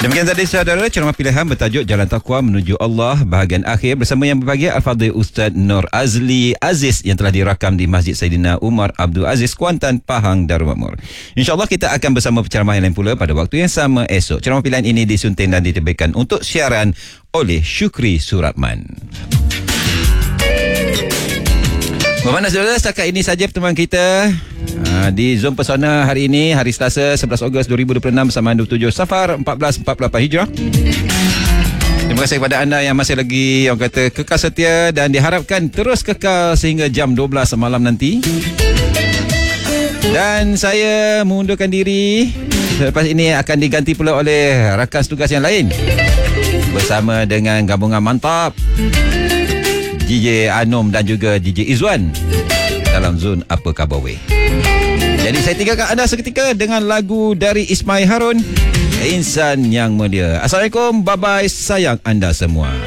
Demikian tadi saudara ceramah pilihan bertajuk Jalan Taqwa Menuju Allah bahagian akhir bersama yang berbahagia Al-Fadhil Ustaz Nur Azli Aziz yang telah dirakam di Masjid Saidina Umar Abdul Aziz, Kuantan, Pahang, Darul Makmur. InsyaAllah kita akan bersama penceramah yang lain pula pada waktu yang sama esok. Ceramah pilihan ini disunting dan diterbitkan untuk siaran oleh Syukri Suratman. Bermakna saudara, setakat ini saja pertemuan kita di Zoom Persona hari ini, hari Selasa 11 Ogos 2026 bersama 27 Safar 1448 Hijrah. Terima kasih kepada anda yang masih lagi orang kata kekal setia dan diharapkan terus kekal sehingga jam 12 malam nanti. Dan saya mengundurkan diri. Selepas ini akan diganti pula oleh rakan tugas yang lain bersama dengan gabungan mantap DJ Anom dan juga DJ Izwan dalam Zon Apa Khabar Weh. Jadi saya tinggalkan anda seketika dengan lagu dari Ismail Harun, Insan Yang Mulia. Assalamualaikum, bye-bye, sayang anda semua.